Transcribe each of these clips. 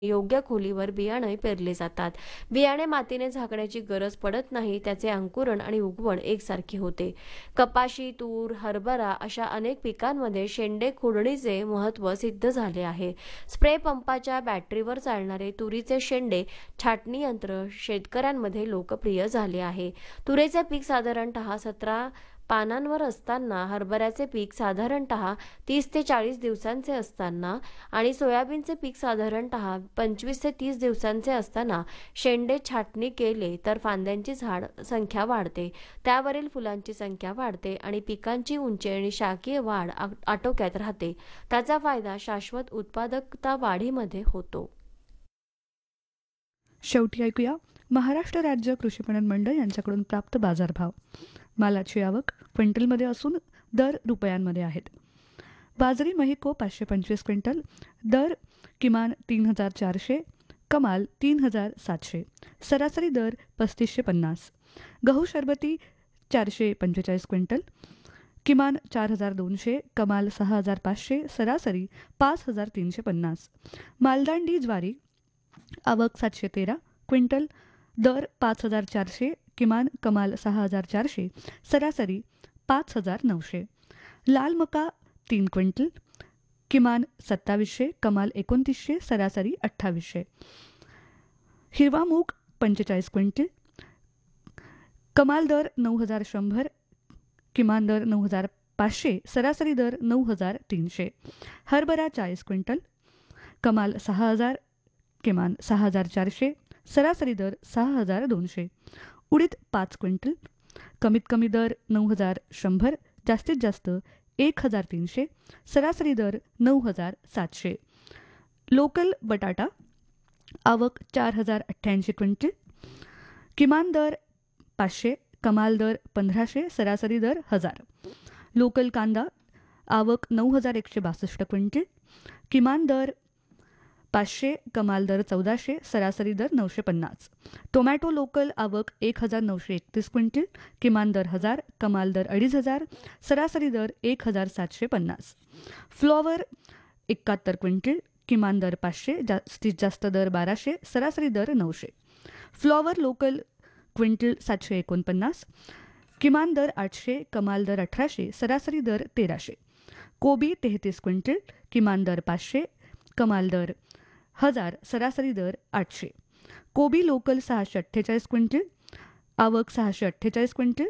योग्य खोलीवर बियाणे पेरले जातात. बियाणे मातीने झाकण्याची गरज पडत नाही, त्याचे अंकुरण आणि उगवण एकसारखे होते. कपाशी, तूर, हरभरा अशा अनेक पिकांमध्ये शेंडे खुडणीचे महत्त्व सिद्ध झाले आहे. स्प्रे पंपाच्या बॅटरीवर चालणारे तुरीचे शेंडे छाटणी यंत्र शेतकऱ्यांमध्ये लोकप्रिय झाले आहे. तुरीचे पीक साधारणतः 17 पानांवर असताना, हरभऱ्याचे पीक साधारणतः 30 ते 40 दिवसांचे असताना आणि सोयाबीनचे पीक साधारणतः 25 ते 30 दिवसांचे असताना शेंडे छाटणी केले तर फांद्यांची झाड संख्या वाढते, त्यावरील फुलांची संख्या वाढते आणि पिकांची उंची आणि शाकीय वाढ आटोक्यात राहते. त्याचा फायदा शाश्वत उत्पादकता वाढीमध्ये होतो. शेवटी ऐकूया महाराष्ट्र राज्य कृषी पणन मंडळ यांच्याकडून प्राप्त बाजारभाव. मालाची आवक क्विंटलमध्ये असून दर रुपयांमध्ये आहेत. बाजरी महिको 525 क्विंटल, दर किमान 3,400, कमाल 3,700, सरासरी दर 3,550. गहू शरबती 445 क्विंटल, किमान 4,200, कमाल 6,500, सरासरी 5,350. मालदांडी ज्वारी आवक 713 क्विंटल, दर 5,400, किमान कमाल 6,400, सरासरी 5,900. लाल मका 3 क्विंटल, किमान 2700, कमाल 2900, सरासरी 2800. हिरवा मूग 45 क्विंटल, कमाल दर 9,100, किमान दर 9,500, सरासरी दर 9,300. हरभरा 40 क्विंटल, कमाल 6,000, किमान 6,400, सरासरी दर 6,200. उडीद 5 क्विंटल, कमीत कमी दर 9,100, जास्तीत जास्त 1,300, सरासरी दर 9,700. लोकल बटाटा आवक 4,088 क्विंटल, किमान दर 500, कमाल दर 1,500, सरासरी दर 1,000. लोकल कांदा आवक 9,162 क्विंटल, किमान दर 500, कमाल दर 1,400, सरासरी दर 950. टोमॅटो लोकल आवक 1,931 क्विंटल, किमान दर 1,000, कमाल दर 2,500, सरासरी दर 1,750. फ्लॉवर 71 क्विंटल, किमान दर 500, जास्तीत जास्त दर 1,200, सरासरी दर 900. फ्लॉवर लोकल क्विंटल 749, किमान दर 800, कमाल दर 1,800, सरासरी दर 1,300. कोबी 33 क्विंटल, किमान दर 500, कमाल दर 1,000, सरासरी दर 800. कोबी लोकल 648 क्विंटल, आवक 648 क्विंटल,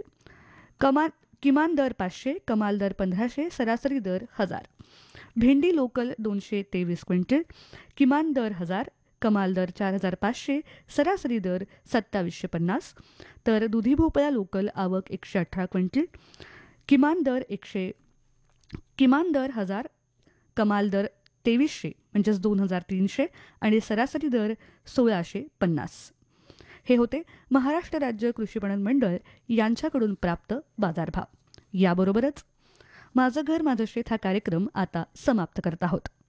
किमान दर 500, कमाल दर 1,500, सरासरी दर 1,000. भेंडी लोकल 223 क्विंटल, किमान दर 1,000, कमाल दर 4,500, सरासरी दर 2,750. तर दुधी भोपळा लोकल आवक 118 क्विंटल, किमान दर 1,000, कमाल दर 2,300 म्हणजेच 2,300 आणि सरासरी दर 1,650. हे होते महाराष्ट्र राज्य कृषी पणन मंडळ यांच्याकडून प्राप्त बाजारभाव. याबरोबरच माझं घर माझं शेत हा कार्यक्रम आता समाप्त करत आहोत.